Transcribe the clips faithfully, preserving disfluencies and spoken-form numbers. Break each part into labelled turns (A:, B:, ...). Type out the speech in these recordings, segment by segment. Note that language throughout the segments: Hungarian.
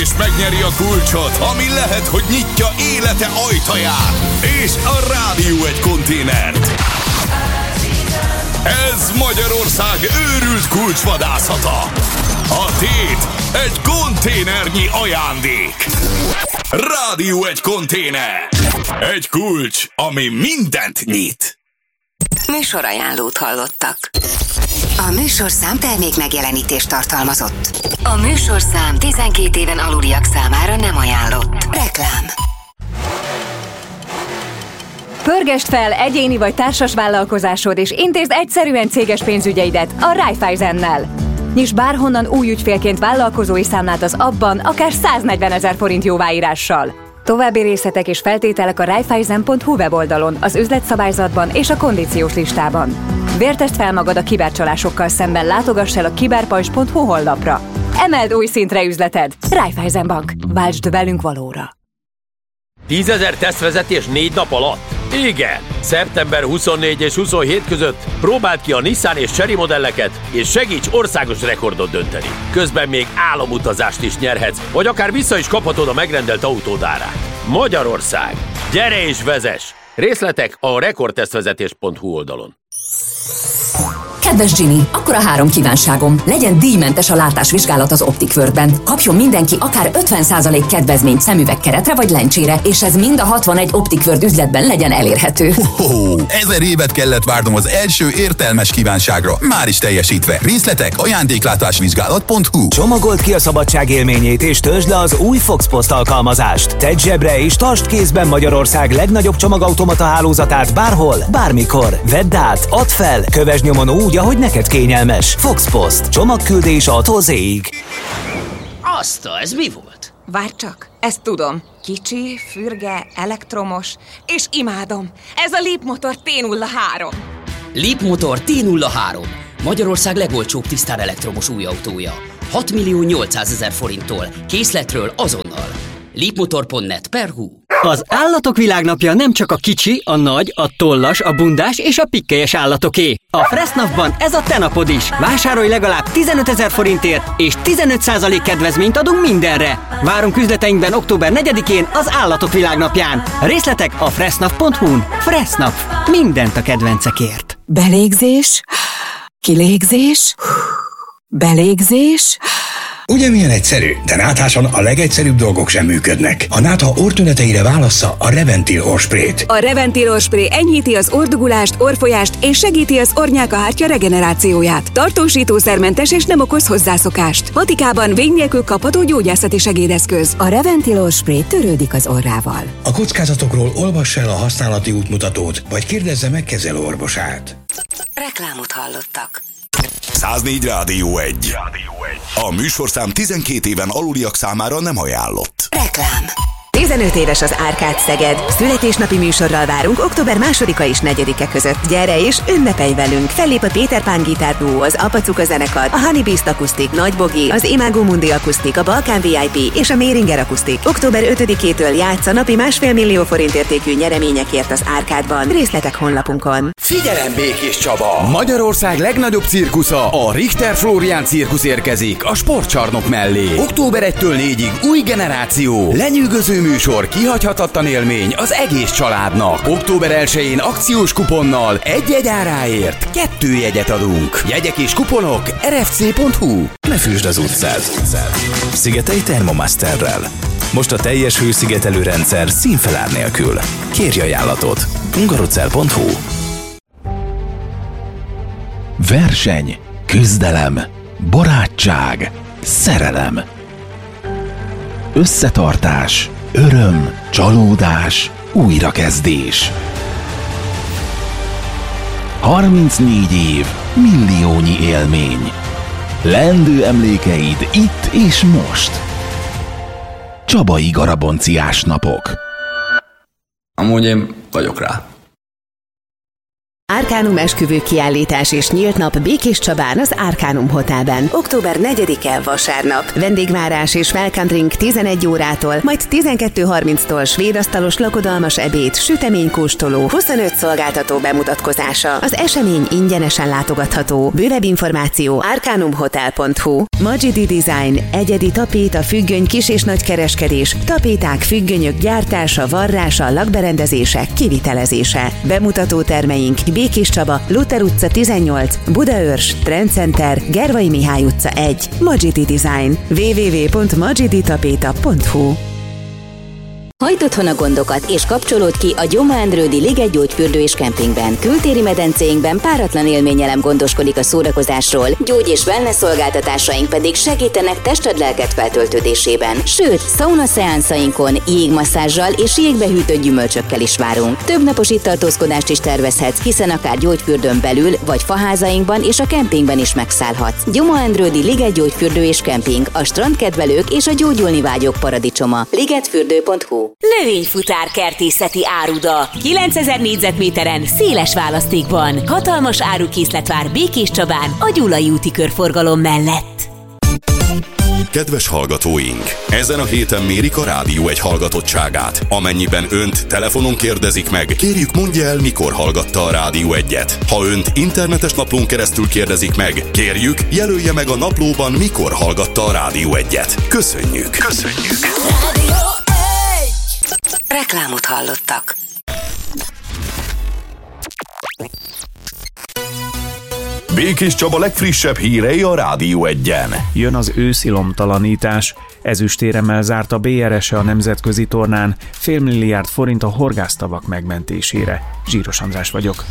A: és megnyeri a kulcsot, ami lehet, hogy nyitja élete ajtaját, és a Rádió egy konténert. Ez Magyarország őrült kulcsvadászata. A tét egy konténernyi ajándék. Rádió egy konténer. Egy kulcs, ami mindent nyit.
B: Műsorajánlót hallottak. A műsorszám termék megjelenítést tartalmazott. A műsorszám tizenkét éven aluliak számára nem ajánlott. Reklám.
C: Pörgesd fel egyéni vagy társas vállalkozásod, és intézd egyszerűen céges pénzügyeidet a Raiffeisennel. Nyisd bárhonnan új ügyfélként vállalkozói számlát az abban, akár száznegyven ezer forint jóváírással. További részletek és feltételek a raiffeisen pont hu weboldalon, az üzletszabályzatban és a kondíciós listában. Vértesd fel magad a kibercsalásokkal szemben, látogass el a kiberpajzs pont hu honlapra. Emeld új szintre üzleted. Raiffeisen Bank. Váltsd velünk valóra.
D: tízezer tesztvezetés négy nap alatt? Igen! szeptember huszonnégy és huszonhét között próbáld ki a Nissan és Chery modelleket, és segíts országos rekordot dönteni. Közben még álomutazást is nyerhetsz, vagy akár vissza is kaphatod a megrendelt autód árát. Magyarország! Gyere és vezess! Részletek a rekordtesztvezetés pont hu oldalon.
E: Kedves Ginny, akkor a három kívánságom. Legyen díjmentes a látásvizsgálat az Optic Worldben. Kapjon mindenki akár ötven százalék kedvezményt szemüvegkeretre vagy lencsére, és ez mind a hatvanegy Optic World üzletben legyen elérhető.
F: Ho-ho, ezer évet kellett várnom az első értelmes kívánságra. Már is teljesítve. Részletek ajándéklátásvizsgálat pont hu.
G: Csomagold ki a szabadság élményét, és töltsd le az új Fox Post alkalmazást. Tedd zsebre és tartsd kézben Magyarország legnagyobb csomagautomata hálózatát bárhol, bármikor. Vedd át, add fel, kövesd nyomon úgy, ahogy neked kényelmes. Fox Post. Csomagküldés A-tól Z-ig.
H: Aszta, ez mi volt?
I: Várj csak, ezt tudom. Kicsi, fürge, elektromos, és imádom. Ez a Leap Motor T nulla három.
H: Leap Motor T nulla három. Magyarország legolcsóbb tisztán elektromos új autója. hat millió nyolcszázezer forinttól. Készletről azonnal. leapmotor pont net per hu.
J: Az Állatok Világnapja nem csak a kicsi, a nagy, a tollas, a bundás és a pikkelyes állatoké. A Fressnapban ez a te napod is. Vásárolj legalább tizenötezer forintért, és tizenöt százalék kedvezményt adunk mindenre. Várunk üzleteinkben október negyedikén az Állatok Világnapján. Részletek a fressnap pont hu-n. Fressnap. Mindent a kedvencekért.
K: Belégzés, kilégzés, belégzés.
L: Ugye milyen egyszerű? De nátháson a legegyszerűbb dolgok sem működnek. A nátha orrtüneteire válassza a Reventil orrsprayt.
K: A Reventil orrspray enyhíti az orrdugulást, orrfolyást és segíti az orrnyálkahártya regenerációját. Tartósítószermentes és nem okoz hozzászokást. Patikában vény nélkül kapható gyógyászati segédeszköz. A Reventil orrspray törődik az orrával.
L: A kockázatokról olvass el a használati útmutatót, vagy kérdezze meg kezelőorvosát.
B: Reklámot hallottak.
A: száznégy Rádió egy. A műsorszám tizenkét éven aluliak számára nem ajánlott.
B: Reklám.
M: tizenöt éves az Árkád Szeged. Születésnapi műsorral várunk október másodika és negyedike között. Gyere és ünnepelj velünk! Fellép a Péter Pán Gitár Duo, az Apacuka zenekar, a Honey Beast Akusztik, Nagy Bogi, az Imago Mundi Akusztik, a Balkán vé i pé és a Méringer Akusztik. október ötödikétől játsza napi másfél millió forint értékű nyereményekért az Árkádban. Részletek honlapunkon.
N: Figyelem, Békés Csaba! Magyarország legnagyobb cirkusza, a Richter Florián cirkusz érkezik a sportcsarnok mellé. október elsejétől négyig új generáció, lenyűgöző műsor, kihagyhatatlan élmény az egész családnak. október elsején akciós kuponnal egy jegy áráért kettő jegyet adunk. Jegyek és kuponok er ef cé pont hu.
O: Ne füsd az utcát. Szigetelj Thermomasterrel. Most a teljes hőszigetelő rendszer színfelár nélkül. Kérj ajánlatot. hungarocell pont hu. Verseny, küzdelem, barátság, szerelem. Összetartás, öröm, csalódás, újrakezdés. harmincnégy év, milliónyi élmény. Leendő emlékeid itt és most. Csabai Garabonciás napok.
P: Amúgy én vagyok rá.
M: Arcanum esküvő kiállítás és nyílt nap Békés Csabán az Arcanum Hotelben. október negyedike vasárnap. Vendégvárás és felcountering tizenegy órától, majd tizenkettő harminctól svédasztalos lakodalmas ebéd, süteménykóstoló, huszonöt szolgáltató bemutatkozása. Az esemény ingyenesen látogatható. Bővebb információ arcanum hotel pont hu. Majidi Design, egyedi tapéta, függöny, kis- és nagykereskedés, tapéták, függönyök gyártása, varrása, lakberendezések, kivitelezése. Bemutató termeink Békés Csaba, Luther utca tizennyolc, Budaörs, Trend Center, Gervai Mihály utca egy. Majidi Design. double-u double-u double-u pont majidi tapéta pont hu.
B: Hagyd otthon a gondokat, és kapcsolódj ki a Gyoma-Endrődi Liget gyógyfürdő és kempingben. Kültéri medencéinkben páratlan élményelem gondoskodik a szórakozásról, gyógy- és wellness szolgáltatásaink pedig segítenek tested-lelked feltöltődésében. Sőt, szauna szeánszainkon jégmasszázsal és jégbehűtött gyümölcsökkel is várunk. Több napos itt tartózkodást is tervezhetsz, hiszen akár gyógyfürdőn belül, vagy faházainkban és a kempingben is megszállhatsz. Gyoma-Endrődi Liget gyógyfürdő és kemping, a strandkedvelők és a gyógyulni vágyók paradicsoma. ligetfürdő pont hu.
P: Növényfutár kertészeti áruda. kilencezer négyzetméteren széles választékban. Hatalmas árukészlet vár Békés Csabán a Gyulai úti körforgalom mellett.
A: Kedves hallgatóink! Ezen a héten mérik a Rádió egy hallgatottságát. Amennyiben önt telefonon kérdezik meg, kérjük mondja el, mikor hallgatta a Rádió egyet. Ha önt internetes naplón keresztül kérdezik meg, kérjük, jelölje meg a naplóban, mikor hallgatta a Rádió egyet. Köszönjük! Köszönjük!
B: Reklámot hallottak.
A: Békés Csaba legfrissebb hírei a Rádió egyen.
Q: Jön az őszi lomtalanítás. Ezüstéremmel zárt a bé er es-e a nemzetközi tornán, félmilliárd forint a horgásztavak megmentésére. Zsíros András vagyok.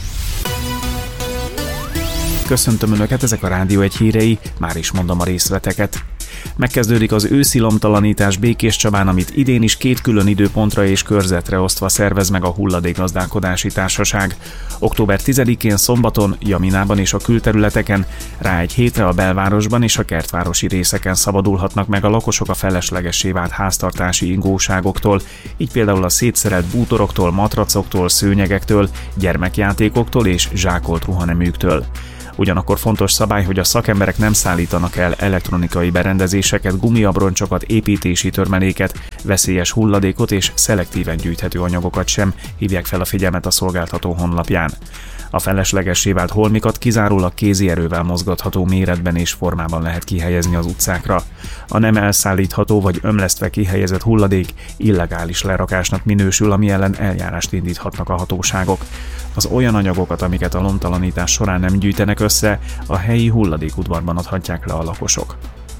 Q: Köszöntöm Önöket, ezek a Rádió egy hírei, már is mondom a részleteket. Megkezdődik az őszi lomtalanítás Békés Csabán, amit idén is két külön időpontra és körzetre osztva szervez meg a Hulladékgazdálkodási Társaság. október tizedikén szombaton Jaminában és a külterületeken, rá egy hétre a belvárosban és a kertvárosi részeken szabadulhatnak meg a lakosok a feleslegessé vált háztartási ingóságoktól, így például a szétszerelt bútoroktól, matracoktól, szőnyegektől, gyermekjátékoktól és zsákolt ruhaneműktől. Ugyanakkor fontos szabály, hogy a szakemberek nem szállítanak el elektronikai berendezéseket, gumiabroncsokat, építési törmeléket, veszélyes hulladékot és szelektíven gyűjthető anyagokat sem, hívják fel a figyelmet a szolgáltató honlapján. A feleslegessé vált holmikat kizárólag kézi erővel mozgatható méretben és formában lehet kihelyezni az utcákra. A nem elszállítható vagy ömlesztve kihelyezett hulladék illegális lerakásnak minősül, ami ellen eljárást indíthatnak a hatóságok. Az olyan anyagokat, amiket a lomtalanítás során nem gyűjtenek össze, a helyi hulladékudvarban adhatják le a lakosok.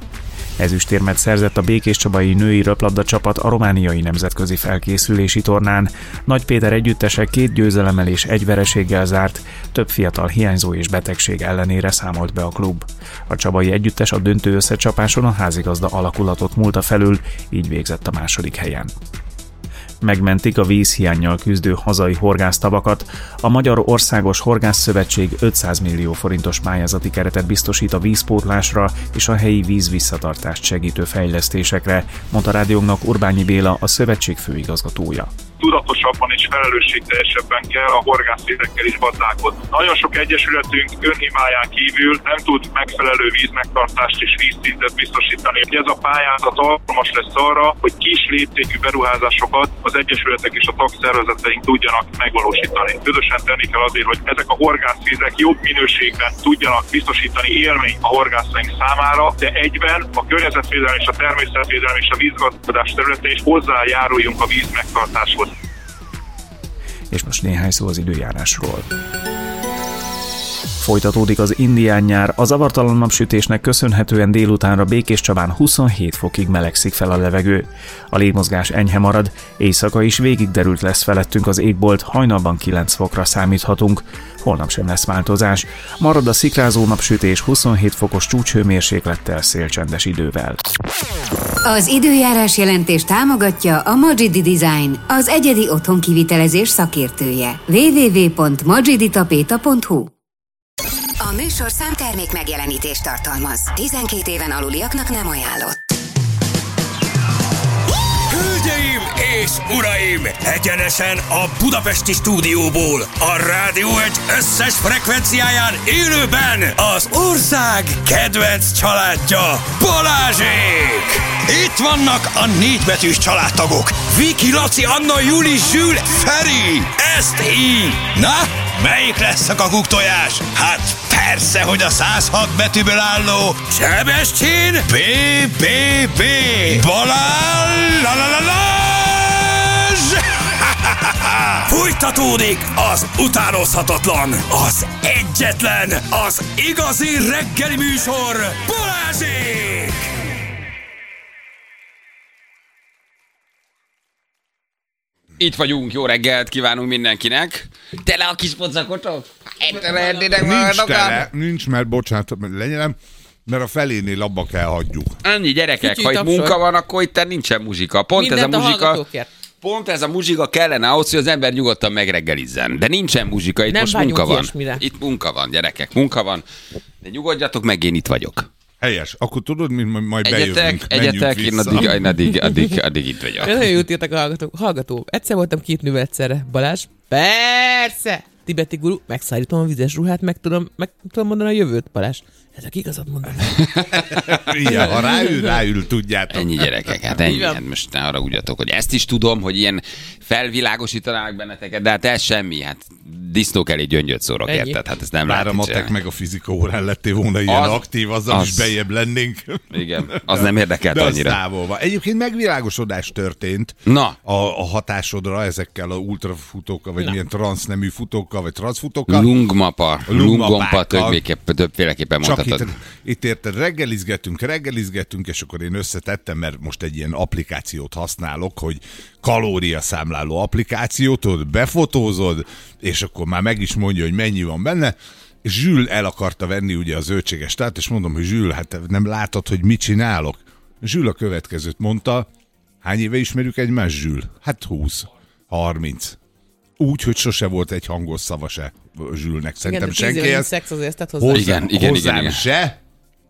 Q: Ezüstérmet szerzett a békéscsabai női röplabda csapat a romániai nemzetközi felkészülési tornán. Nagy Péter együttese két győzelemmel és egy vereséggel zárt, több fiatal hiányzó és betegség ellenére számolt be a klub. A csabai együttes a döntő összecsapáson a házigazda alakulatot múlta felül, így végzett a második helyen. Megmentik a vízhiánnyal küzdő hazai horgásztavakat. A Magyar Országos Horgászszövetség ötszáz millió forintos pályázati keretet biztosít a vízpótlásra és a helyi vízvisszatartást segítő fejlesztésekre, mondta rádiónknak Urbányi Béla, a szövetség főigazgatója.
R: Tudatosabban és felelősségteljesebben kell a horgászvizekkel is gazdálkodni. Nagyon sok egyesületünk önhibáján kívül nem tud megfelelő vízmegtartást és vízszintet biztosítani. Ez a pályázat alkalmas lesz arra, hogy kis léptékű beruházásokat az egyesületek és a tagszervezeteink tudjanak megvalósítani. Közösen tenni kell azért, hogy ezek a horgászvizek jobb minőségben tudjanak biztosítani élményt a horgászaink számára, de egyben a környezetvédelem és a természetvédelem és a vízgazdálkodás területén is hozzájáruljunk a víz megtartáshoz.
Q: És most néhány szó az időjárásról. Folytatódik az indián nyár, a zavartalan napsütésnek köszönhetően délutánra Békéscsabán huszonhét fokig melegszik fel a levegő. A légmozgás enyhe marad, éjszaka is végig derült lesz felettünk az égbolt, hajnalban kilenc fokra számíthatunk. Holnap sem lesz változás. Marad a szikrázó napsütés huszonhét fokos csúcshőmérséklettel, szélcsendes idővel.
B: Az időjárás jelentés támogatja a Majidi Design, az egyedi otthonkivitelezés szakértője. double-u double-u double-u pont majidi tapéta pont hu. A műsor számtermék megjelenítést tartalmaz. tizenkét éven aluliaknak nem ajánlott.
A: Hölgyeim és
S: és uraim, egyenesen a budapesti stúdióból, a Rádió egy összes frekvenciáján élőben az ország kedvenc családja, Balázsék! Itt vannak a négybetűs családtagok, Viki, Laci, Anna, Juli, Zsül, Feri, ezt így. Na, melyik lesz a kakuktojás? Hát persze, hogy a száz hat betűből álló Sebestyén bé bé bé Balázs! Fújtatódik az utánozhatatlan, az egyetlen, az igazi reggeli műsor, Balázsék!
N: Itt vagyunk, jó reggelt kívánunk mindenkinek. Tele a kis pocakotok?
T: Nincs tele, nincs, mert bocsánat, lenyelem, mert a felénél abba kell hagyjuk.
N: Annyi gyerekek, Kicsit ha itt munka van, akkor itt nincsen muzsika. Pont Mindent ez a muzsika... Pont ez a muzsika kellene ahhoz, hogy az ember nyugodtan megreggelizzen. De nincsen muzsika, itt nem most munka van. Ilyesmire. Itt munka van, gyerekek, munka van. De nyugodjatok meg, én itt vagyok.
T: Helyes. Akkor tudod, mint majd
N: egyetek,
T: bejövünk,
N: egyetek, én addig, én addig, addig, addig itt vagyok.
U: Nagyon jót írtak a hallgató. hallgató. Egyszer voltam két nővel egyszerre. Balázs? Persze! Tibeti guru, megszállítom a vizes ruhát, meg tudom, meg tudom mondani a jövőt, Balázs. Ezek igazat mondanak.
T: Igen, ha ráül, ráül, tudjátok.
N: Ennyi gyerekek, hát ennyi. Hát most ne haragudjatok, hogy ezt is tudom, hogy ilyen felvilágosítanának benneteket, de hát ez semmi, hát disznók elé gyöngyöt szórok, érted? Hát ezt nem
T: Bár a matek meg a fizika órán lettél volna ilyen az, aktív, azzal az, is bejebb lennénk.
N: Igen, az nem érdekelt de annyira.
T: Távolva. Egyébként megvilágosodás történt
N: Na.
T: A, a hatásodra ezekkel a ultrafutókkal, vagy Na. milyen transznemű futókkal, vagy transzfutókkal.
N: Lungmapa, lungompa, többféleképpen mondhatod.
T: Itt, itt érted, reggelizgetünk, reggelizgetünk, és akkor én összetettem, mert most egy ilyen applikációt használok, hogy kalóriaszámláló applikációt, tudod, befotózod, és akkor már meg is mondja, hogy mennyi van benne, és Zsül el akarta venni ugye a zöldséges tát, és mondom, hogy Zsül, hát nem látod, hogy mit csinálok? Zsül a következőt mondta, hány éve ismerjük egymást, Zsül? Hát húsz, harminc. Úgy, hogy sose volt egy hangos szava se Zsülnek. Szerintem
U: igen,
T: senki
U: ezt szex azért tett hozzá.
N: Hozzám, igen, igen,
T: hozzám
N: igen, igen.
T: se.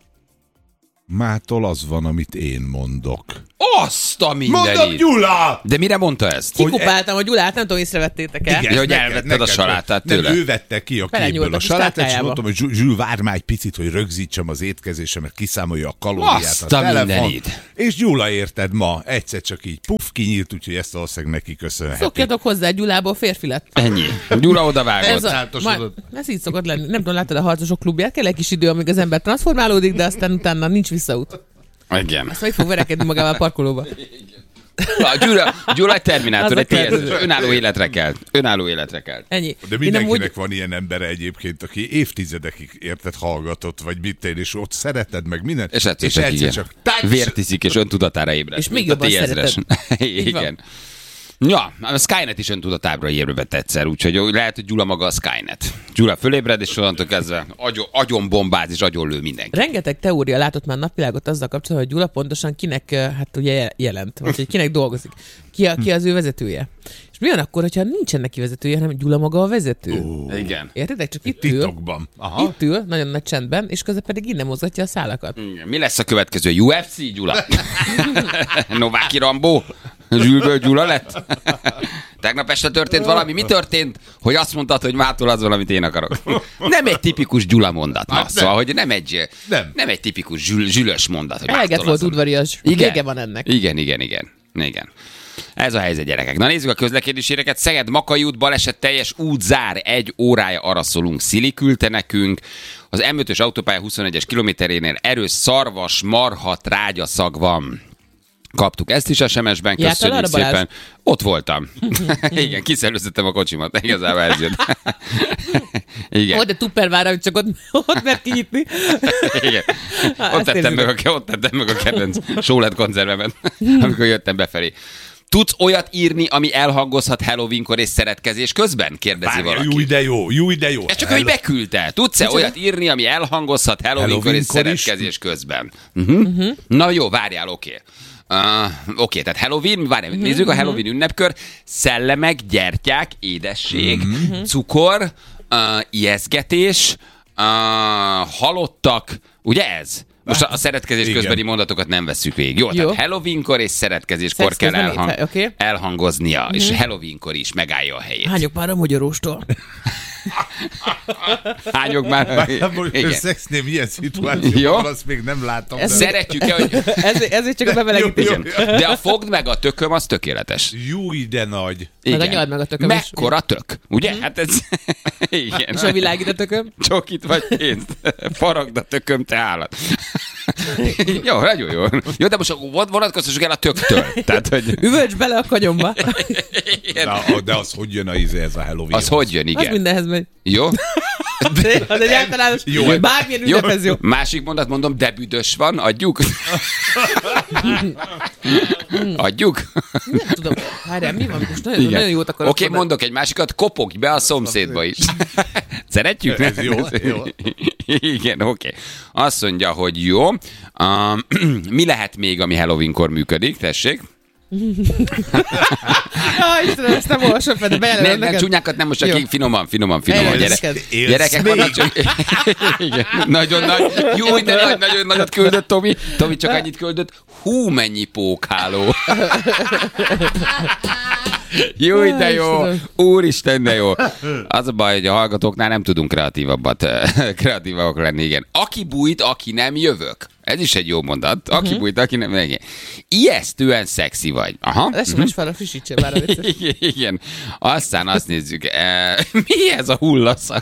T: Mától az van, amit én mondok.
N: Azt a mindenit!
T: Mondom, Gyula!
N: De mire mondta ezt?
U: Kikupáltam a Gyulát, nem tudom, észrevettétek el.
N: Igen, hogy elvetted neked, a salátát tőle.
T: Nem, ő vette ki a képből a salátát, és mondtam, hogy Zsül, várj már egy picit, hogy rögzítsem az étkezésemet, kiszámolja a kalóriát.
N: Azt a mindenit!
T: És Gyula, érted, ma egyszer csak így puf, kinyílt, úgyhogy ezt valószínűleg neki köszönheti.
U: Szokjatok hozzá, Gyulából férfi lett.
N: Ennyi. Gyula odavágott.
U: Ez, ez így szokott lenni. Nem tudom, láttad a harcosok klubját? Kell egy kis idő, amíg az ember transformálódik, de aztán utána nincs visszaút.
N: Igen.
U: Azt meg fog verekedni magával a parkolóba.
N: Na, Gyula, Gyula egy terminátor, egy pénz, önálló életre kell. Önálló életre kell.
U: Ennyi.
T: De mindenkinek úgy... van ilyen embere egyébként, aki évtizedekig érted hallgatott, vagy mit tél, és ott szereted meg mindent.
N: És egyszer, és egyszer igen. Csak vért iszik, és öntudatára ébred.
U: És még jobban szereted.
N: Igen. Ja, a Skynet is öntudatábra ébredt egyszer, úgyhogy lehet, hogy Gyula maga a Skynet. Gyula fölébred, és onnantól kezdve agyon, agyon bombáz, és agyon lő mindenki.
U: Rengeteg teória látott már napvilágot azzal kapcsolatban, hogy Gyula pontosan kinek hát ugye jelent, vagy hogy kinek dolgozik. Ki, a, ki az ő vezetője. És mi van akkor, hogyha nincsen neki vezetője, hanem Gyula maga a vezető?
N: Oh. Igen.
U: Értitek? Csak itt ül.
T: Titokban. Aha.
U: Itt ül, nagyon nagy csendben, és közben pedig innen mozgatja a szálakat.
N: Igen. Mi lesz a következő? U F C, Gyula? Nováki Rambó? Zsülből Gyula lett? Tegnap este történt valami. Mi történt, hogy azt mondtad, hogy mától az valamit én akarok? Nem egy tipikus Gyula mondat. Hát szóval, hogy nem egy, nem. Nem egy tipikus zsül, zsülös mondat.
U: Eleget volt udvarias. Vége van ennek.
N: Igen, igen, igen. igen. Ez a helyzet, gyerekek. Na nézzük a közlekedési híreket. Szeged-Makai út baleset, teljes útzár, egy órája arra szólunk. Szili küldte nekünk. Az M ötös autópálya huszonegyes kilométerénél erős szarvas, marha, trágyaszag van. Kaptuk ezt is es em es-ben, köszönjük szépen. Balázs? Ott voltam. Igen, kiszellőztettem a kocsimat, igazából ez jött. Igen.
U: Ó, de Tupperware, hogy csak ott, ott mert kinyitni.
N: Igen. Ott tettem, meg a, ott tettem meg a kedvenc sólet konzervemet, amikor jöttem befelé. Tudsz olyat írni, ami elhangozhat Halloweenkor és szeretkezés közben? Kérdezi Bárja, valaki.
T: Jó de jó, jó de jó.
N: Ez csak, hogy beküldte. Tudsz-e Micsoda? olyat írni, ami elhangozhat Halloweenkor és szeretkezés is? közben? Uh-huh. Uh-huh. Na jó, várjál, oké. Okay. Uh, Oké, okay, tehát Halloween, várjál, uh-huh, nézzük a Halloween uh-huh. ünnepkör. Szellemek, gyertyák, édesség, uh-huh. cukor, uh, ijesztgetés, uh, halottak, ugye ez?
C: Most a szeretkezés
T: Igen.
C: közbeni mondatokat nem vesszük végig. Jó,
U: Jó.
C: tehát Halloweenkor és szeretkezéskor
U: Szex
C: kell
U: közben
C: elhang-
U: itt, oké.
C: elhangoznia,
U: Mhm.
C: és Halloweenkor is megállja a helyét.
U: Hányok már a magyaróstól?
C: Hányok már?
T: Most szexnél milyen szituáció
C: Jó.
T: van, azt még nem látom.
C: Ez Szeretjük-e, hogy...
U: ezért, ezért csak a bemelegítés.
C: Igen. De a fogd meg a tököm, az tökéletes.
T: Júj, de nagy.
U: Meg a nyald meg a tököm is.
C: Mekkora tök, ugye? Hát ez... Igen.
U: És a világít a tököm?
C: Csokit vagy pénzt. Faragd a tököm, te állat. Jó, nagyon jó. Jó, de most vonatkoztassuk el a töktől. Tehát, hogy...
U: Üvölts bele a kagyomba.
T: De, de az hogy jön a íze, ez a Halloween?
C: Az hogy jön, igen.
U: Az mindenhez megy.
C: Jó?
U: De, az egy általános,
C: Jó.
U: bármilyen ünnephez jó.
C: Másik mondat mondom, de büdös van, adjuk? Adjuk?
U: Nem tudom, várjál, mi van? Most nagyon, nagyon jót akarok.
C: Oké, okay, mondok egy másikat, kopogj be a szomszédba is. Szeretjük?
T: Ez jó, jó.
C: Igen, oké. Okay. Azt mondja, hogy jó. Uh, mi lehet még, ami Halloweenkor működik? Tessék.
U: Ah, Istenem, ezt nem olvasom fel, de bejelölöm
C: Nem, nem,
U: neked.
C: csúnyákat nem, most csak
U: Jó.
C: így finoman, finoman, finoman.
U: Eljössz
C: Gyere,
U: neked.
C: gyerekek vannak csak... Igen, nagyon nagy. Jó, de nagy, nagyon nagyot küldött Tomi. Tomi csak annyit küldött. Hú, mennyi pókháló. Jó, de jó. Úristen, de jó. Az a baj, hogy a hallgatóknál nem tudunk kreatívabbat, kreatívabbak lenni, igen. Aki bújt, aki nem, jövök. Ez is egy jó mondat. Aki uh-huh. bújt, aki nem, igen. Ijesztően szexi vagy. Aha.
U: Ez sem is fel, frissítse már a vicces.
C: Igen, igen. Aztán azt nézzük. E, mi ez a hullaszak?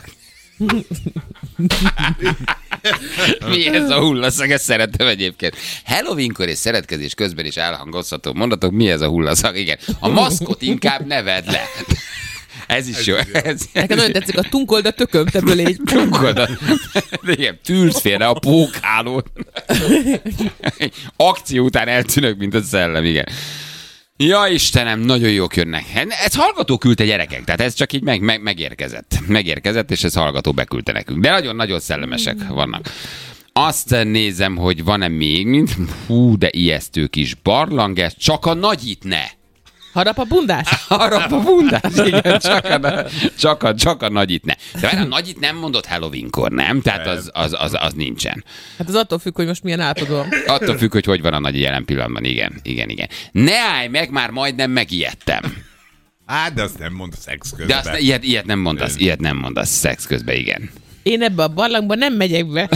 C: Mi ez a hullaszak? Ezt szeretem egyébként. Halloweenkor és szeretkezés közben is elhangozható mondatok. Mi ez a hullaszak? Igen. A maszkot inkább ne vedd le. Ez is jó. Ez,
U: Nekem nagyon tetszik a tunkold a tököm, te bölégy.
C: Tunkold a... Igen, tűrsz félre a pókhálót. Akció után eltűnök, mint a szellem, igen. Ja, Istenem, nagyon jók jönnek. Ez hallgató küldte gyerekek, tehát ez csak így meg, meg, megérkezett. Megérkezett, és ez hallgató beküldte nekünk. De nagyon-nagyon szellemesek vannak. Azt nézem, hogy van-e még, mint hú, de ijesztő kis barlang, ez csak a nagyit ne.
U: Harap a bundás?
C: Harap a bundás, igen, csak a, csak a, csak a nagyit ne. De várj, a nagyit nem mondott Halloweenkor, nem? Tehát az, az, az, az nincsen.
U: Hát az attól függ, hogy most milyen állapotban van.
C: Attól függ, hogy hogy van a nagy jelen pillanatban, igen, igen, igen. Ne állj meg, már majdnem megijedtem.
T: Á, de azt nem mond a szex közben.
C: De azt ne, ilyet, ilyet nem mondasz, ilyet nem mondasz szex közben, igen.
U: Én ebbe a barlangba nem megyek be.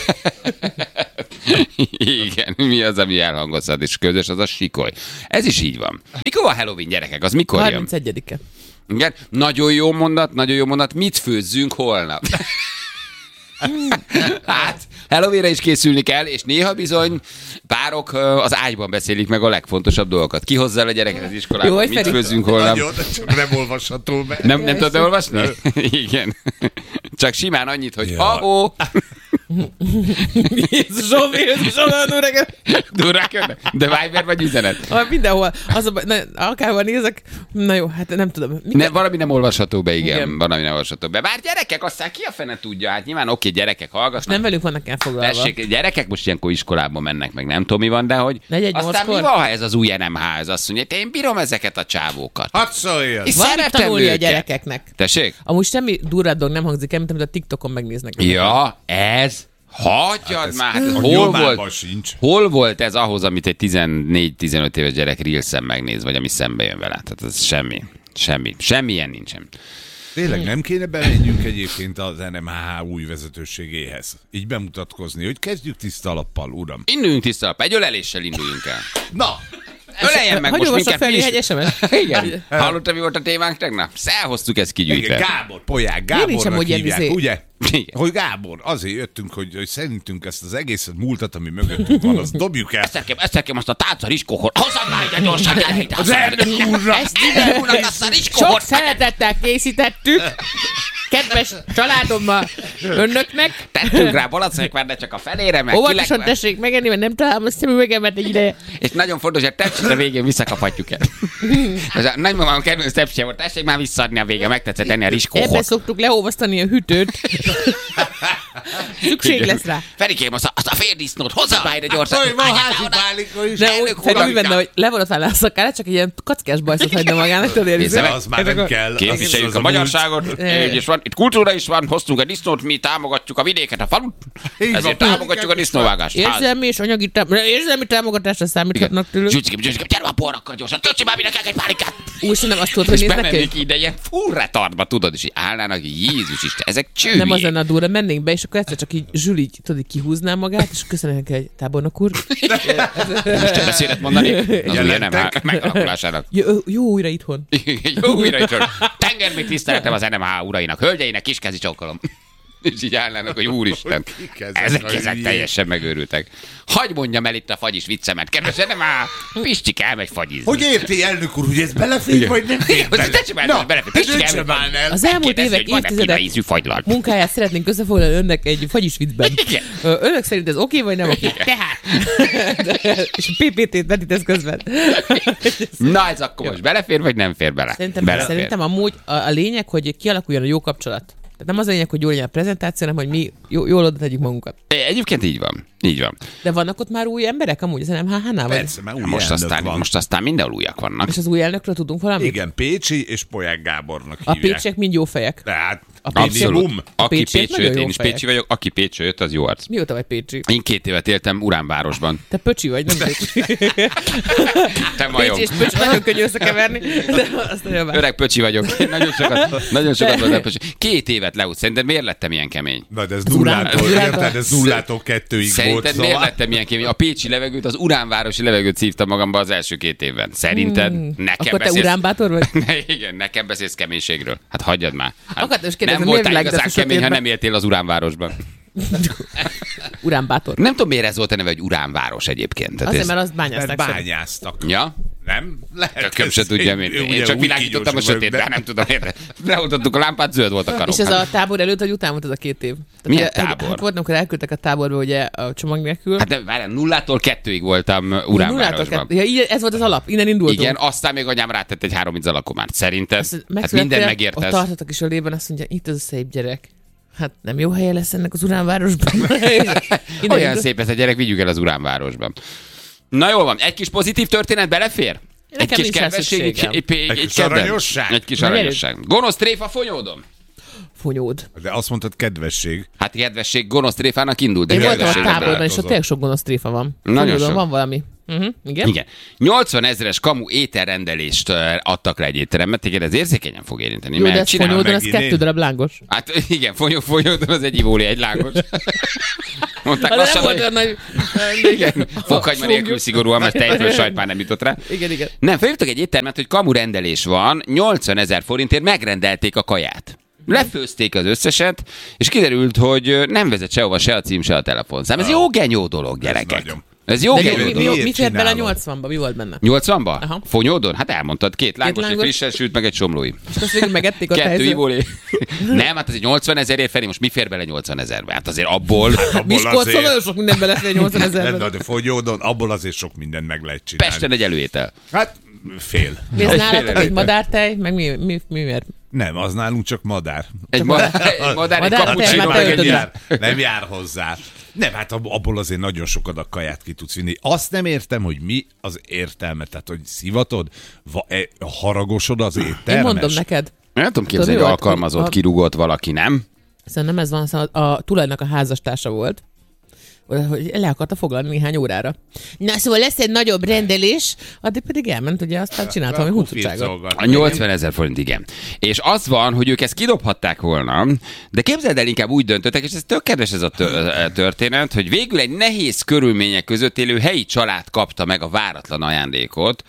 C: Igen, mi az, ami elhangozhat, és közös, az a sikoly. Ez is így van. Mikor van Halloween, gyerekek? Az mikor jön?
U: harmincegyedike.
C: Igen, nagyon jó mondat, nagyon jó mondat. Mit főzzünk holnap? Hát, Halloweenre is készülni kell, és néha bizony párok az ágyban beszélik meg a legfontosabb dolgokat. Ki hozza el a gyereket az iskolában?
U: Jó,
C: mit
U: Feri.
C: főzzünk holnap?
T: Nagyon, csak nem olvasható be.
C: Nem, nem tudod olvasni? Igen. Csak simán annyit, hogy
T: Ja.
C: ha-ó.
U: Jézusom, Jézusom, nagyon reggel.
C: Durrák, de Viber vagy üzenet?
U: Ah, mindenhol. Az a baj, na, akárhol nézek, na jó, hát nem tudom. Mikor...
C: Ne, valami nem olvasható be, igen.
U: Igen.
C: Valami nem olvasható be. Bár gyerekek, aztán ki a fene tudja? Hát nyilván oké, gyerekek hallgassnak.
U: Nem velünk vannak elfoglalva.
C: Tessék, gyerekek most ilyenkor iskolába mennek, meg nem tudom mi van, de hogy
U: Negyegy
C: aztán
U: nyolckor?
C: mi van, ha ez az új en em há, ez azt mondja, én bírom ezeket a csávókat.
T: Hadd szóljon!
C: És
U: Van mit
C: szeretem
U: tanulni a
C: őket.
U: gyerekeknek.
C: Tessék?
U: Amúgy semmi durvább dolog nem hangzik el, mint amit a TikTokon megnéznek.
C: Ja, ez... Hagyjad
T: Hát ez
C: már, hát
T: a
C: hol
T: nyomában
C: volt,
T: sincs.
C: hol volt ez ahhoz, amit egy tizennégy-tizenöt éves gyerek Reelsen megnéz, vagy ami szembe jön vele? Tehát ez semmi, semmi, semmilyen nincsen.
T: Tényleg nem kéne bemenjünk egyébként az en em há új vezetőségéhez. Így bemutatkozni, hogy kezdjük tiszta alappal, uram.
C: Induljunk tiszta alap, egy öleléssel induljunk el.
T: Na!
C: Öleljen meg
U: Hogy
C: most
U: olvassa
C: minket
U: fel
C: is.
U: egy es em es?
C: Igen. Hallottad, mi volt a témánk tegnap? Elhoztuk ezt kigyűjtve.
T: Igen, Gábor, Polyák,
U: Miért nincs
T: Gábornak
U: amúgy ilyen
T: hívják,
U: izé?
T: ugye?
C: Igen.
T: Hogy Gábor, azért jöttünk, hogy, hogy szerintünk ezt az egészet múltat, ami mögöttünk van, azt dobjuk el.
C: Eszterkem, eszterkem azt a tálca riskóhort. Hozzad már ide gyorsan, gyere!
T: Az elnök úrra!
C: Ezt ide úrnak azt a
U: Sok
C: riskóhort!
U: szeretettel készítettük. Kedves családommal, önöknek.
C: Tettünk rá balacekvár, de csak a felére, meg
U: Óvatosan
C: kilek-
U: tessék megenni, mert nem találom a szemüvegemet egy ideje.
C: És nagyon fontos, hogy a tepsit a végén visszakaphatjuk el. Az a nagymamám kedvenc tepsije volt, tessék már visszaadni a vége, megtetszett enni a
U: Ebben
C: riskóhort.
U: szoktuk leolvasztani a hűtőt. Szükség lesz rá.
C: Ferikém, azt a, azt a fél disznót, hozzad már ide gyorsan.
T: Hogy van házi pálinka is.
U: De
C: Elnök
U: úgy, Feri,
C: uram,
U: úgy benne, hogy levonatválná a szakára, csak egy ilyen kackás bajszot hagyna magának, tudod érni.
C: Nézze meg,
T: Az már nem kell.
C: képviseljük
T: Az
C: a
T: a
C: magyarságot,
U: múlt.
C: így is van. itt kultúra is van, hoztunk egy disznót, mi támogatjuk a vidéket, a falut, ezért támogatjuk a disznóvágást.
U: Érzelmi és anyagi támogatásra, érzelmi támogatásra számíthatnak tőlük.
C: Zsücsikém, zsücsikém, gyere a porrakkal gyorsan, töltsi már mindenki egy párikát.
U: Úgy nem azt tudod, hogy
C: és
U: néznek
C: bemennék ide ilyen full retardba, tudod, és így állnának, Jézus Isten, ezek csőviek.
U: Nem az lenne a durva, mennénk be, és akkor egyszer csak így Zsül így, tudod, így kihúzná magát, és köszönjük egy tábornok úr.
C: Isten beszédet mondani? Az ugye nem, megalakulásának.
U: Jó, jó újra itthon.
C: Jó újra itthon. Tengermély tiszteletem az en em há urainak, hölgyeinek, kiskázi csókolom. És így állnának, hogy úristen, ezek, ezek teljesen megőrültek. Hagy mondjam el itt a fagyis viccemet, kedves, nem már Pistik elmegy fagyizni.
T: Hogy érti, elnök úr, hogy ez belefér, vagy nem fér bele?
C: Na, Pistik elmegy.
U: Az elmúlt évek, évtizedek munkáját szeretnénk összefoglalni önnek egy fagyis viccben. Önök szerint ez oké, vagy nem oké? Tehát. És a pé pé té-t vetítesz közben.
C: Na, ez akkor most belefér, vagy nem fér bele?
U: Szerintem, szerintem amúgy a, a lényeg, hogy kialakuljon a jó kapcsolat. Tehát nem az a lényeg, hogy jól legyen a prezentáció, hanem hogy mi jól oda tegyük magunkat.
C: Egyébként így van. Így van.
U: De vannak ott már új emberek amúgy az en em há hánál?
T: Persze, már új
C: most aztán,
T: van.
C: most aztán mindenhol újak vannak.
U: És az új elnökről tudunk valamit?
T: Igen, Pécsi és Polyák Gábornak
U: a
T: hívják.
U: A pécsiek mind jó fejek.
T: Tehát
U: a pécsiek,
C: aki Pécsről jött, én is Pécsi vagyok, aki Pécsről jött, az jó arc.
U: Mióta vagy Pécsi?
C: Én két évet éltem Uránvárosban.
U: Te Pöcsi vagy, nem Pécsi.
C: Te majom.
U: Pécsi és Pöcsi nagyon könnyű összekeverni.
C: Öreg Pöcsi vagyok. Nagyon sokat, nagyon sokat voltam Pöcsi. Két évet leút. Szerinted miért lettem ilyen kemény?
T: Na, de ez nullától, érted? Ez nullától kettőig volt.
C: Szerinted miért lettem ilyen kemény? A pécsi levegőt, az uránvárosi levegőt szívtam magamba az első két évben. Szerinted
U: hmm.
C: nekem
U: Akkor
C: beszélsz...
U: te uránbátor vagy?
C: Igen, nekem beszélsz keménységről. Hát hagyjad már. Hát
U: Akartam,
C: nem voltál igazán kemény, ha nem éltél az Uránvárosban.
U: Uránbátor.
C: Nem tudom, miért ez volt a neve, hogy Uránváros egyébként.
U: Tehát azért, mert azt bányáztak.
T: Bányáztak.
C: Ja?
T: Nem? Lehet.
C: Tököm se tudja, én, én, én csak világítottam a sötétbe, nem tudom, érde. Leoltottuk a lámpát, zöld volt a karom.
U: És ez a tábor előtt, vagy után volt ez a két év?
C: Milyen tábor?
U: Hát volt, amikor elküldtek a táborba, ugye a csomag nélkül.
C: Hát de várjál, nullától kettőig voltam Uránvárosban.
U: Ja, ja, ez volt az alap, innen indultunk.
C: Igen, aztán még anyám rátett egy három izzalakomát. Szerinted? Hát minden megérte.
U: Ott tartottak is a lében, azt mondja, itt az a szép gyerek. Hát nem jó helye lesz ennek az Uránvárosban.
C: Olyan szép ez a gyerek, vigyük el az Uránvárosban. Na jól van, egy kis pozitív történet belefér? Egy kis kedvesség, egy, egy, egy,
T: egy kis aranyosság.
C: Egy kis aranyosság. Gonosz tréfa fonyódom.
U: Fonyód.
T: De azt mondtad kedvesség.
C: Hát kedvesség gonosz tréfának indult. De
U: én voltam a táborban, és ott tényleg sok gonosz tréfa van.
C: Nagyon sok.
U: Van valami. Uh-huh. Igen?
C: Igen. nyolcvan ezeres kamu ételrendelést adtak le egy étterembe, téged ez érzékenyen fog érinteni.
U: Jó, de ez fonyódon, az kettő darab lángos.
C: Hát igen, fonyó, fonyódon az egy ivóli, egy lángos. Mondták lassan, hogy...
U: Nagy...
C: Igen, fokhagyma nélkül szigorúan, mert tejföl sajt már nem jutott rá.
U: Igen, igen.
C: Nem, felhívtak egy éttermet, hogy kamu rendelés van, nyolcvan ezer forintért megrendelték a kaját. Lefőzték az összeset, és kiderült, hogy nem vezet sehova se a cím, se a telefonszám. Ez jó genyó dolog, gyerekek. Ez jó genyó
U: mi,
C: dolog.
U: Mi, mi fért bele a nyolcvanba? Mi volt benne?
C: nyolcvanba? Aha. Fonyódon? Hát elmondtad, két lángos, egy frissen sült, meg egy somlói.
U: És azt végül megették a
C: Kettő ivóli. Nem, hát azért nyolcvan ezerért felé, most mi fér bele nyolcvan ezerbe? Hát azért abból... Hát
T: abból
U: Miskolcon nagyon sok minden belefér nyolcvan ezerbe.
T: De Fonyódon, abból azért sok mindent meg lehet csinálni.
C: Pesten egy előétel.
T: Hát fél.
U: Mi ez nálatok egy madártej, meg mi, mi, mi miért?
T: Nem, az nálunk csak madár.
C: Egy madár, egy, madár, egy cappuccino, meg
T: nem jár, nem jár hozzá. Nem, hát abból azért nagyon sok adag kaját ki tudsz vinni. Azt nem értem, hogy mi az értelme. Tehát, hogy szivatod, va, e, haragosod az éttermest.
U: Én mondom neked.
C: Nem tudom képzelni, hogy alkalmazott, kirúgott valaki, nem?
U: Szerintem ez van, szóval a tulajnak a házastársa volt, hogy le akarta foglalni néhány órára. Na, szóval lesz egy nagyobb rendelés, addig pedig elment, ugye, aztán csinált valami huncutságot.
C: A nyolcvan ezer forint, igen. És az van, hogy ők ezt kidobhatták volna, de képzeld el, inkább úgy döntöttek, és ez tök kedves ez a történet, hogy végül egy nehéz körülmények között élő helyi család kapta meg a váratlan ajándékot,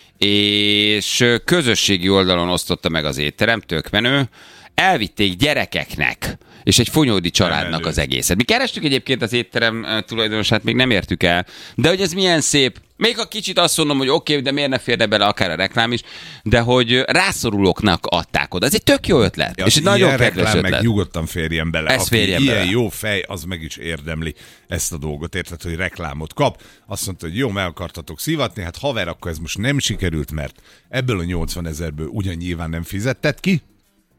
C: és közösségi oldalon osztotta meg az étterem, tök menő, elvitték gyerekeknek, és egy fonyódi családnak az egészet. Mi kerestük egyébként az étterem tulajdonosát, még nem értük el, de hogy ez milyen szép. Még a kicsit azt mondom, hogy oké, okay, de miért ne férne bele akár a reklám is, de hogy rászorulóknak adták oda. Ez egy tök jó ötlet. Ja, és egy nagyon kedves reklám, ötlet.
T: Meg nyugodtan férjen bele.
C: Ez férjen
T: ilyen
C: bele.
T: Jó fej, az meg is érdemli ezt a dolgot. Érted, hogy reklámot kap. Azt mondta, hogy jó, meg akartatok szivatni, hát haver, akkor ez most nem sikerült, mert ebből a nyolcvan ezerből ugyan nyilván nem fizetted ki,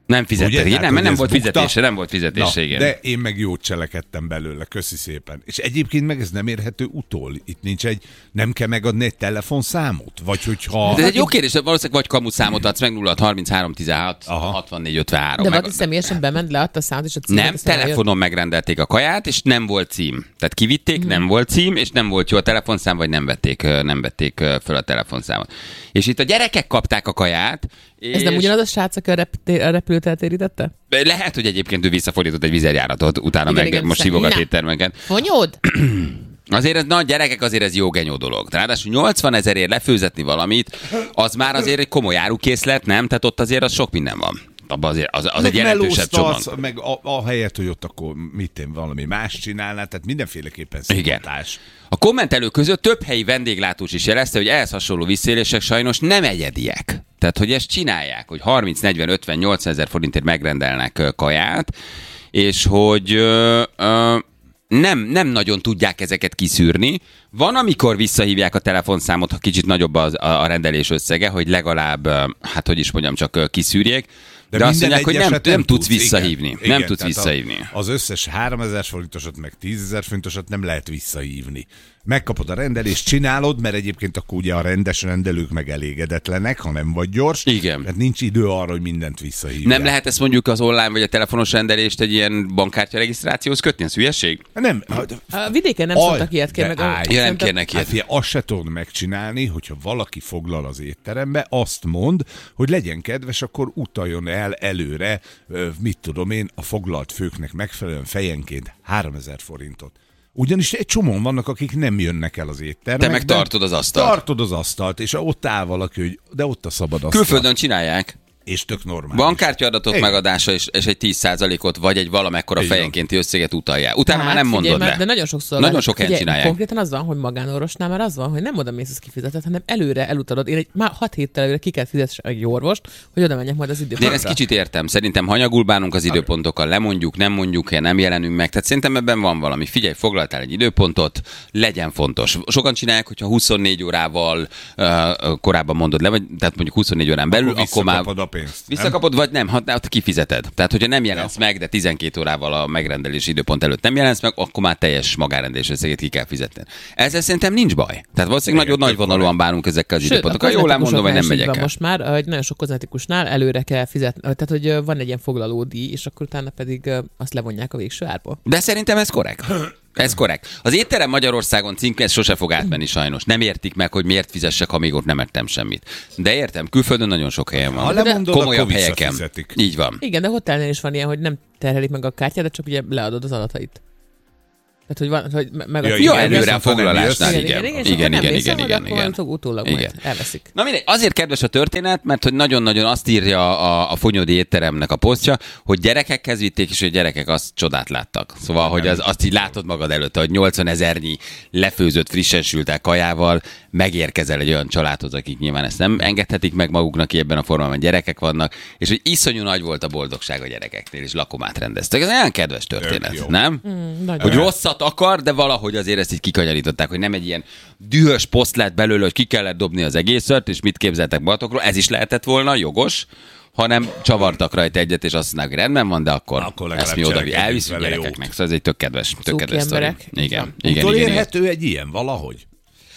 C: Nem fizetett,
T: Ugye?
C: nem,
T: Hát,
C: nem, nem
T: hogy
C: volt
T: ez bukta.
C: fizetése, nem volt fizetése,
T: Na,
C: igen.
T: de én meg jót cselekedtem belőle, köszi szépen. És egyébként meg ez nem érhető utól. Itt nincs egy, nem kell megadni egy telefonszámot? Vagy hogyha...
C: De ez egy jó kérdés, valószínűleg vagy kamuszámot adsz meg nulla harminchárom tizenhat hatvannégy ötvenhárom.
U: De valaki személyesen bement le, adta a számot és a címet?
C: Nem, telefonon megrendelték a kaját, és nem volt cím. Tehát kivitték,
U: Mhm.
C: nem volt cím, és nem volt jó a telefonszám, vagy nem vették, nem vették föl a telefonszámot. És itt a gyerekek kapták a kaját.
U: Ez nem ugyanaz a srác, aki a, repté- a repülőt eltérítette?
C: Lehet, hogy egyébként ő visszafordított egy vizerjáratot, utána
U: Igen,
C: meg
U: igen,
C: most
U: szem-
C: hívogat
U: Na.
C: éttermeket.
U: Fonyód?
C: Azért ez, na gyerekek, azért ez jó genyó dolog. Ráadásul nyolcvan ezerért lefőzetni valamit, az már azért egy komoly árukészlet, nem? Tehát ott azért az sok minden van. Abban azért az, az egy jelentősebb csomag.
T: Meg a, a helyet, hogy ott akkor mit én valami más csinálnál, tehát mindenféleképpen szokatás.
C: A kommentelők között több helyi vendéglátós is jelezte, hogy ehhez hasonló visszaélések sajnos nem egyediek. Tehát, hogy ezt csinálják, hogy harminc, negyven, ötven, nyolcvan ezer forintért megrendelnek ö, kaját, és hogy ö, ö, nem, nem nagyon tudják ezeket kiszűrni. Van, amikor visszahívják a telefonszámot, ha kicsit nagyobb az, a, a rendelés összege, hogy legalább, ö, hát hogy is mondjam, csak ö, kiszűrjék. De, de azt mondják, hogy nem, nem, nem tudsz visszahívni.
T: Igen,
C: nem
T: igen,
C: tudsz visszahívni.
T: A, az összes háromezer forintosat, meg tízezer forintosat nem lehet visszahívni. Megkapod a rendelést, csinálod, mert egyébként akkor ugye a rendes rendelők meg elégedetlenek, ha nem vagy gyors.
C: Igen.
T: Tehát nincs idő arra, hogy mindent visszahívják.
C: Nem lehet ezt mondjuk az online vagy a telefonos rendelést egy ilyen bankkártya regisztrációhoz kötni? Ez hülyeség?
T: Nem.
U: A vidéken nem
T: Aj,
U: szoktak ilyet kérni.
T: de
U: Meg
T: állj.
U: a,
C: Ja, nem kérnek ilyet.
T: Hát fia, azt se tudod megcsinálni, hogyha valaki foglal az étterembe, azt mond, hogy legyen kedves, akkor utaljon el előre, ö, mit tudom én, a foglalt főknek megfelelően fejenként háromezer forintot. Ugyanis egy csomóan vannak, akik nem jönnek el az éttermekbe.
C: Te meg tartod az asztalt.
T: Tartod az asztalt, és ott áll valaki, hogy de ott a szabad asztal.
C: Külföldön csinálják.
T: És tök normális.
C: Bankkártyaadatok
T: Igen.
C: megadása és, és egy tíz százalékot vagy egy valamekkora
T: Így van.
C: fejenkénti összeget utalják. Utána
U: Hát,
C: már nem
U: figyelj,
C: mondod
U: mert-
C: le.
U: De nagyon sokszor
C: Nagyon
U: van,
C: sok helyen
U: figyelj,
C: csinálják.
U: Konkrétan az van, hogy magánorvosnál már az van, hogy nem oda mész, az kifizeted, hanem előre elutalod. Én egy, már hat héttel előre ki kell fizetni egy orvost, hogy oda menjek majd az
C: De
U: időpontra.
C: én ezt kicsit értem. Szerintem hanyagul bánunk az időpontokkal, lemondjuk, nem mondjuk, nem jelenünk meg. Tehát szerintem ebben van valami. Figyelj, foglaltál egy időpontot, legyen fontos. Sokan csinálják, hogyha huszonnégy órával uh, korábban mondod le, vagy tehát mondjuk huszonnégy órán belül,
T: Akkor
C: akkor, már
T: visszakapod a pénzt, nem?
C: visszakapod, vagy nem, ha ott kifizeted. Tehát, hogyha nem jelensz meg, de tizenkét órával a megrendelési időpont előtt nem jelensz meg, akkor már teljes magánrendelés összegét ki kell fizetni. Ezzel szerintem nincs baj. Tehát valószínűleg nagyon nagy vonalúan bánunk ezekkel az
U: Sőt, a
C: időpontokkal. Jól ám mondom, hogy nem
U: kozmetikusoknál is így
C: megyek
U: van
C: el.
U: most már, hogy nagyon sok kozmetikusnál előre kell fizetni, tehát hogy ö, van egy ilyen foglalódíj, és akkor utána pedig ö, azt levonják a végső árból.
C: De szerintem ez korrekt. Ez korrekt. Az étterem Magyarországon címke, ez sose fog átmenni sajnos. Nem értik meg, hogy miért fizessek, amíg ott nem ettem semmit. De értem, külföldön nagyon sok helyen van.
T: Ha lemondod,
C: komolyabb
T: akkor
C: helyeken.
T: visszafizetik.
C: Így van.
U: Igen, de hotelnél is van ilyen, hogy nem terhelik meg a kártyát, de csak ugye leadod az adatait. Tehát, hogy van, hogy me- meg
C: Ja,
U: a
C: ja, előre a foglalásnál, igen.
U: igen, igen, és
C: Igen,
U: akkor nem
C: igen,
U: mész
C: igen,
U: oda,
C: igen,
U: akkor
C: igen.
U: utólag- utólag
C: Igen.
U: majd elveszik.
C: Na mindegy, azért kedves a történet, mert hogy nagyon-nagyon azt írja a, a Fonyódi étteremnek a posztja, hogy gyerekekhez vitték, és hogy a gyerekek azt csodát láttak. Szóval, hogy az, azt így látod magad előtt, hogy nyolcvan ezernyi lefőzött, frissen sült el kajával megérkezel egy olyan családhoz, akik nyilván ezt nem engedhetik meg maguknak ebben a formában, gyerekek vannak, és hogy iszonyú nagy volt a boldogság a gyerekeknél, és lakomát rendeztek. Ez olyan kedves történet, nem?
U: Mm, nagyon.
C: Hogy rosszat akar, de valahogy azért ezt így kikanyarították, hogy nem egy ilyen dühös poszt lett belőle, hogy ki kellett dobni az egészet, és mit képzeltek magatokról, ez is lehetett volna, jogos, hanem csavartak rajta egyet, és azt mondták, hogy rendben van, de akkor,
T: Akkor
C: ezt mi
T: legalább
C: oda
T: cselekedjünk
C: elviszünk
T: vele
C: gyerekeknek. Szóval ez egy tök kedves, tök
U: Cuki
C: kedves sztori.
U: emberek.
C: Igen, igen, igen, igen, igen.
T: Utolérhető egy ilyen valahogy?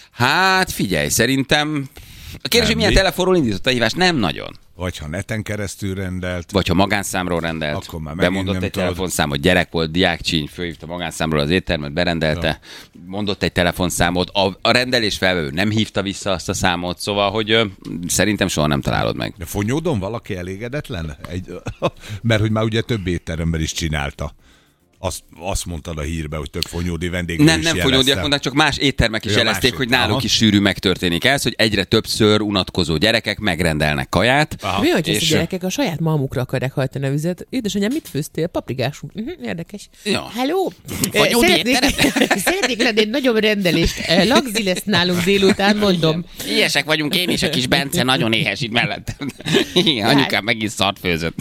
C: Hát figyelj, szerintem a kérdés, hogy milyen
T: mi?
C: telefonról indított a hívást? Nem nagyon.
T: Vagy ha neten keresztül rendelt.
C: Vagy ha magánszámról rendelt,
T: Akkor már megint
C: bemondott
T: nem
C: egy
T: tudod.
C: telefonszámot, gyerek volt, diákcsíny, fölhívta magánszámról az éttermet, berendelte, mondott egy telefonszámot, a, a rendelés felvevő nem hívta vissza azt a számot, szóval, hogy ö, szerintem soha nem találod meg.
T: De Fonyódon valaki elégedetlen? Egy, mert hogy már ugye több étteremben is csinálta. Azt, azt mondtad a hírbe, hogy több fonyódi vendéglő
C: Nem,
T: is
C: nem
T: jelezte.
C: fonyódiak mondták, csak más éttermek is
T: Ja,
C: jelezték,
T: más
C: hogy
T: éttermek.
C: náluk
T: Aha.
C: is sűrű megtörténik ez, hogy egyre többször unatkozó gyerekek megrendelnek kaját.
U: Mi, hogy ezt a
C: és-
U: gyerekek a saját malmukra akarják hajtani a vizet? Édesanyám, mit főztél? Paprikás. Uh-huh, érdekes.
C: Ja.
U: Halló?
C: Fonyódi
U: Szeretnék, szeretnék lenni egy nagyobb rendelést. Eh, Lagzi lesz nálunk délután, mondom.
C: Ilyesek vagyunk, én és a kis Bence nagyon éhes itt mellettem. Igen, anyukám megint szart főzött.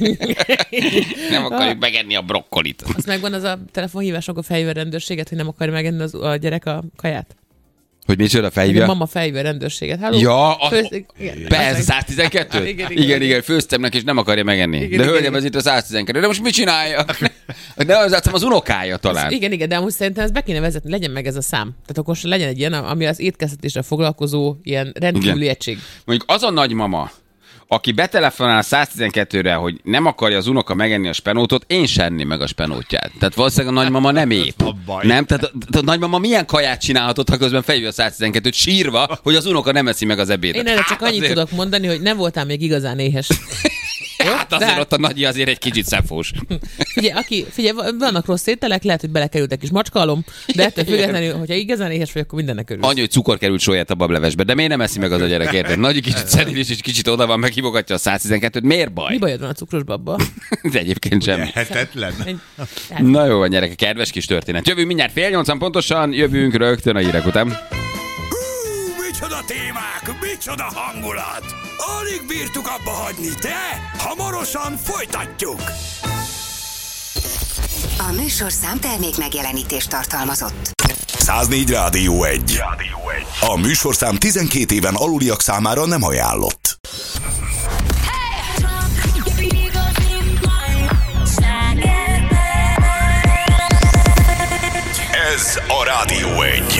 C: Nem akarjuk megenni a brokkolit.
U: Az megvan az a telefonhívás, akkor felhívja a rendőrséget, hogy nem akarja megenni az, a gyerek a kaját?
C: Hogy micsoda
U: Hogy
C: fejvje?
U: a mama fejvő a rendőrséget. Halló?
C: Ja, a,
U: Főz... igen.
C: persze, száz tizenkettő?
U: igen,
C: igen,
U: igen,
C: igen, igen, főztem neki, és nem akarja megenni.
U: Igen,
C: De
U: igen,
C: hölgyem,
U: igen.
C: ez itt a száz tizenkettő. De most mit csinálja? De az azt az unokája talán.
U: Ez, igen, igen, de amúgy szerintem ezt be kéne vezetni, legyen meg ez a szám. Tehát akkor legyen egy ilyen, ami az étkeztetésre foglalkozó ilyen rendkívüli egység.
C: Mondjuk az a nagymama, aki betelefonál száz tizenkettőre, hogy nem akarja az unoka megenni a spenótot, én sem enném meg a spenótját. Tehát valószínűleg a nagymama nem épp. Nem? Tehát a, a nagymama milyen kaját csinálhatott, ha közben fejül a száz tizenkettőt sírva, hogy az unoka nem eszi meg az ebédet.
U: Én erre csak
C: Hát
U: annyit
C: azért...
U: tudok mondani, hogy nem voltál még igazán éhes. Jó?
C: Hát azért ott a nagyi azért egy kicsit szefós.
U: Figyelj, aki, figyelj, vannak rossz ételek, lehet, hogy belekerült egy kis macskalom, de ettől függetlenül, hogyha igazán éhes vagy, akkor mindennek örülsz.
C: Annyi, hogy cukor került sóját a bablevesbe, de miért nem eszi meg az a gyerek, érted? Nagy kicsit szedilis, és kicsit oda van, meghívogatja a száz tizenkettőt. Miért baj?
U: Mi bajod van a cukros babba?
C: De egyébként semmi.
T: Lehetetlen.
C: Na jó van, gyerekek, kedves kis történet. Jövünk mindjárt fél nyolcan pontosan, jövünk rögtön a hírek után.
S: Micsoda témák, micsoda hangulat! Alig bírtuk abba hagyni, de hamarosan folytatjuk!
D: A műsorszám termék megjelenítést tartalmazott.
A: száznégy Rádió egy. A műsorszám tizenkét éven aluliak számára nem ajánlott. Ez a Rádió egy.